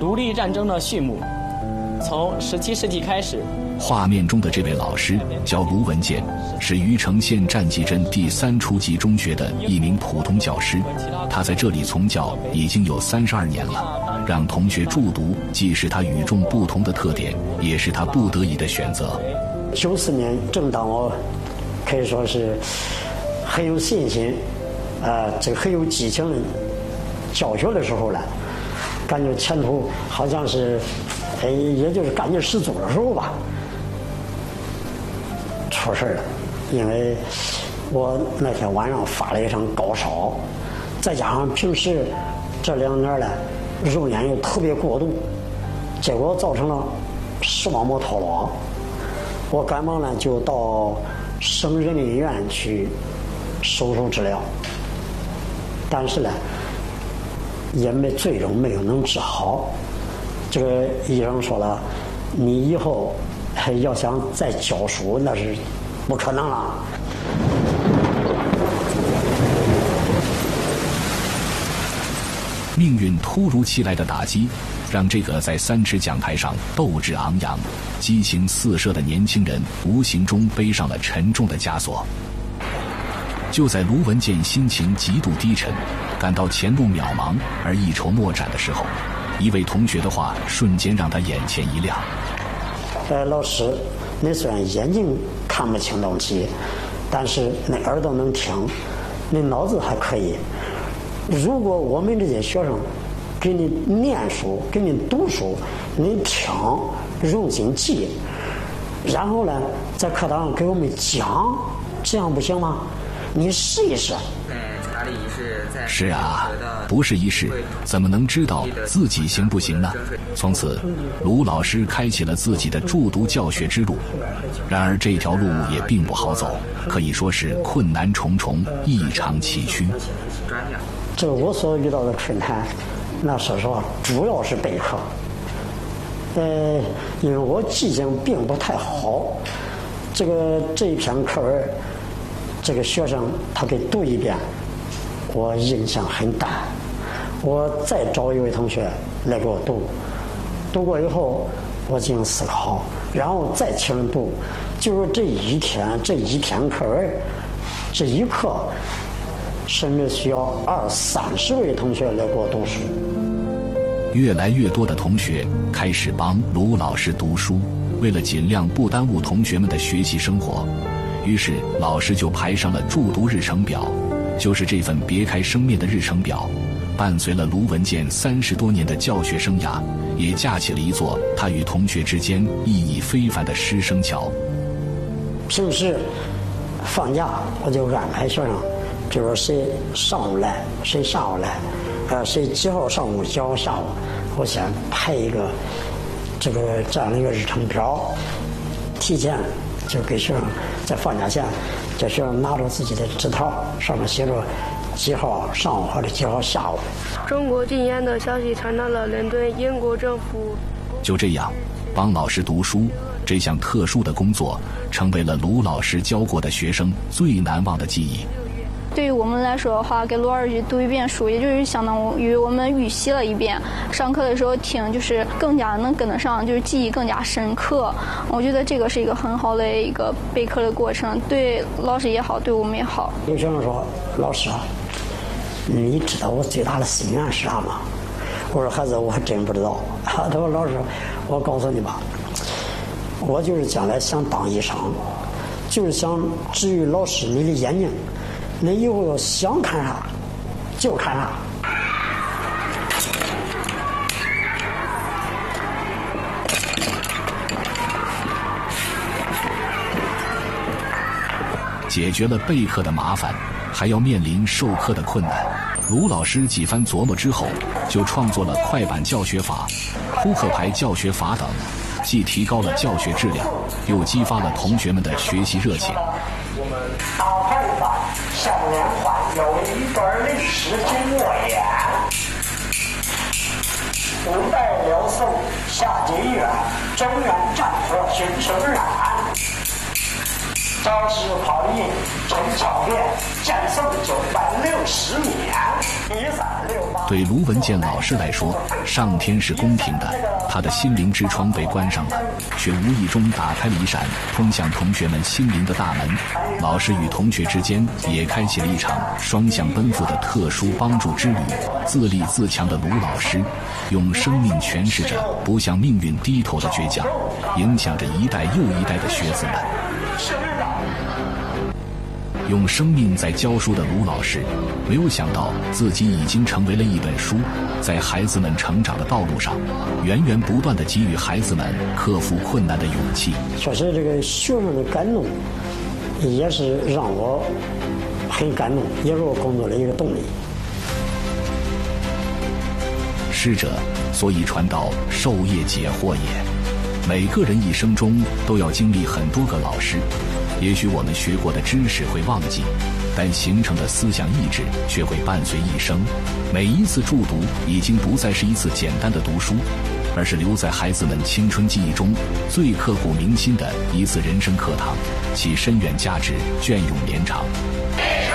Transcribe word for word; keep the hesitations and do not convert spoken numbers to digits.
独立战争的序幕。从十七世纪开始， 画面中的这位老师叫卢文健，是余城县战技镇第三初级中学的一名普通教师。他在这里从教已经有三十二年了，让同学助读既是他与众不同的特点，也是他不得已的选择。 九四年，正当我可以说是很有信心，呃，这个很有激情的教学的时候呢，感觉前途好像是，哎，也就是干劲十足的时候吧，出事了。因为我那天晚上发了一场高烧，再加上平时这两年呢，肉眼又特别过度，结果造成了视网膜脱落。我赶忙呢就到省人民医院去手术治疗，但是呢也没最终没有能治好。这个医生说了，你以后要想再教书那是不可能了。 命运突如其来的打击，让这个在三尺讲台上斗志昂扬、激情四射的年轻人无形中背上了沉重的枷锁。就在卢文健心情极度低沉，感到前路渺茫而一筹莫展的时候，一位同学的话瞬间让他眼前一亮。 呃，老师，你虽然眼睛看不清东西，但是那耳朵能听，你脑子还可以。如果我们这些学生给你念书，给你读书，你听，用心记，然后呢，在课堂上给我们讲，这样不行吗？你试一试。 是啊，不试一试，怎么能知道自己行不行呢？从此，卢老师开启了自己的助读教学之路。然而这条路也并不好走，可以说是困难重重，异常崎岖。 这个我所遇到的困难，那说实话，主要是备课。呃，因为我记性并不太好，这个这一篇课文，这个学生他给读一遍，我印象很淡。我再找一位同学来给我读，读过以后，我进行思考，然后再请人读。就是这一天，这一篇课文，这一课，甚至需要二三十位同学来给我读书。 越来越多的同学开始帮卢老师读书，为了尽量不耽误同学们的学习生活，于是老师就排上了助读日程表。就是这份别开生面的日程表，伴随了卢文健三十多年的教学生涯，也架起了一座他与同学之间意义非凡的师生桥。 平时放假我就安排学生，比如说谁上午来，谁下午来，呃，谁几号上午几号下午，我先排一个这个这样的一个日程表，提前就给学生在放假前，叫学生拿着自己的纸条，上面写着几号上午或者几号下午。 中国禁烟的消息传到了伦敦，英国政府就这样帮老师读书，这项特殊的工作成为了卢老师教过的学生最难忘的记忆。 对于我们来说的话，给卢老师读一遍书，也就是相当于我们预习了一遍。上课的时候听，就是更加能跟得上，就是记忆更加深刻。我觉得这个是一个很好的一个备课的过程，对老师也好，对我们也好。 有学生说：“老师啊，你知道我最大的心愿是啥吗？”我说：“孩子，我还真不知道。”他说：“老师，我告诉你吧，我就是将来想当医生，就是想治愈老师你的眼睛。你以后要想看啥，就看啥。” 解决了备课的麻烦，还要面临授课的困难。卢老师几番琢磨之后，就创作了快板教学法、扑克牌教学法等，既提高了教学质量，又激发了同学们的学习热情。 打牌吧，向年换有一段历史经过言。五代辽宋夏金元，中原战火巡生然。 招式跑印陈巧练，战胜九百六十年。一三六八。 对卢文健老师来说，上天是公平的，他的心灵之窗被关上了，却无意中打开了一扇通向同学们心灵的大门。老师与同学之间也开启了一场双向奔赴的特殊帮助之旅。自立自强的卢老师，用生命诠释着不向命运低头的倔强，影响着一代又一代的学子们。用生命在教书的卢老师，没有想到自己已经成为了一本书，在孩子们成长的道路上，源源不断地给予孩子们克服困难的勇气。 确实，这个学生的感动，也是让我很感动，也是我工作的一个动力。 师者，所以传道授业解惑也。每个人一生中都要经历很多个老师，也许我们学过的知识会忘记，但形成的思想意志却会伴随一生。每一次助读已经不再是一次简单的读书，而是留在孩子们青春记忆中最刻骨铭心的一次人生课堂，其深远价值隽永绵长。